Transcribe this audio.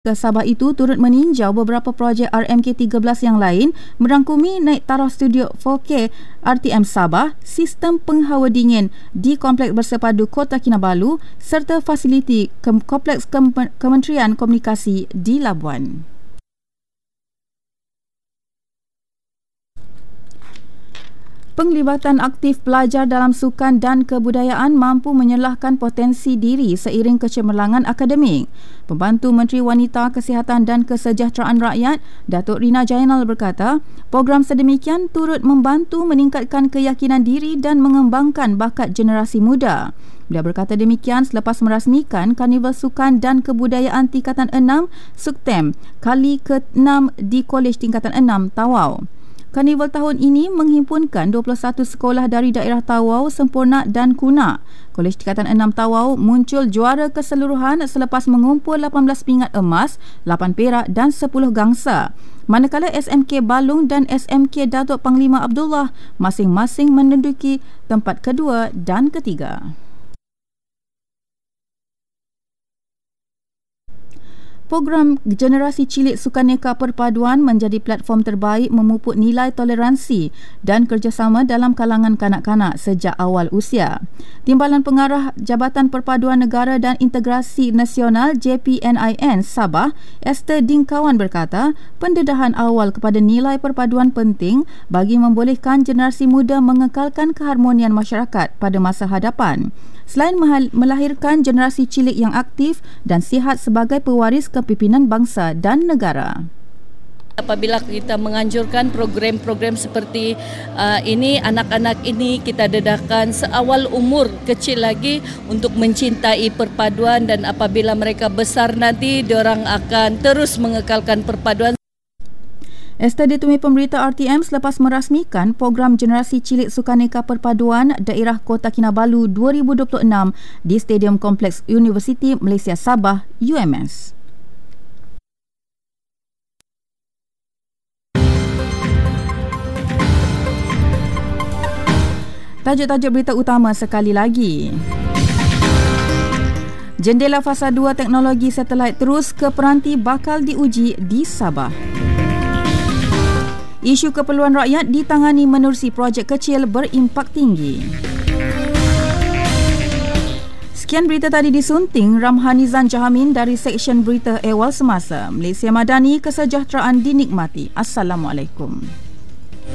Sabah itu turut meninjau beberapa projek RMK13 yang lain merangkumi naik taraf studio 4K RTM Sabah, sistem penghawa dingin di Kompleks Bersepadu Kota Kinabalu serta fasiliti Kompleks Kementerian Komunikasi di Labuan. Penglibatan aktif pelajar dalam sukan dan kebudayaan mampu menyelahkan potensi diri seiring kecemerlangan akademik. Pembantu Menteri Wanita, Kesihatan dan Kesejahteraan Rakyat, Datuk Rina Jainal berkata, program sedemikian turut membantu meningkatkan keyakinan diri dan mengembangkan bakat generasi muda. Beliau berkata demikian selepas merasmikan Karnival Sukan dan Kebudayaan Tingkatan 6 SUKTEM kali ke-6 di Kolej Tingkatan 6 Tawau. Karnival tahun ini menghimpunkan 21 sekolah dari daerah Tawau, Sempornak dan Kunak. Kolej Tingkatan 6 Tawau muncul juara keseluruhan selepas mengumpul 18 pingat emas, 8 perak dan 10 gangsa. Manakala SMK Balung dan SMK Datuk Panglima Abdullah masing-masing menduduki tempat kedua dan ketiga. Program Generasi Cilik Sukaneka Perpaduan menjadi platform terbaik memupuk nilai toleransi dan kerjasama dalam kalangan kanak-kanak sejak awal usia. Timbalan Pengarah Jabatan Perpaduan Negara dan Integrasi Nasional JPNIN Sabah, Esther Dingkawan berkata, pendedahan awal kepada nilai perpaduan penting bagi membolehkan generasi muda mengekalkan keharmonian masyarakat pada masa hadapan. Selain melahirkan generasi cilik yang aktif dan sihat sebagai pewaris kepimpinan bangsa dan negara. Apabila kita menganjurkan program-program seperti ini, anak-anak ini kita dedahkan seawal umur kecil lagi untuk mencintai perpaduan, dan apabila mereka besar nanti, diorang akan terus mengekalkan perpaduan. Esther ditemui pemberita RTM selepas merasmikan program Generasi Cilik Sukaneka Perpaduan Daerah Kota Kinabalu 2026 di Stadium Kompleks Universiti Malaysia Sabah, UMS. Tajuk-tajuk berita utama sekali lagi. Jendela fasa 2 teknologi satelit terus ke peranti bakal diuji di Sabah. Isu keperluan rakyat ditangani menerusi projek kecil berimpak tinggi. Sekian berita tadi disunting Ramhanizan Jahamin dari Seksyen Berita Ehwal Semasa. Malaysia Madani, kesejahteraan dinikmati. Assalamualaikum.